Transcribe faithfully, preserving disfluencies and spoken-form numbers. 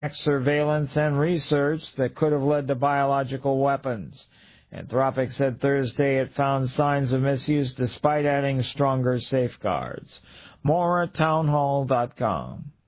surveillance and research that could have led to biological weapons. Anthropic said Thursday it found signs of misuse despite adding stronger safeguards. More at townhall dot com.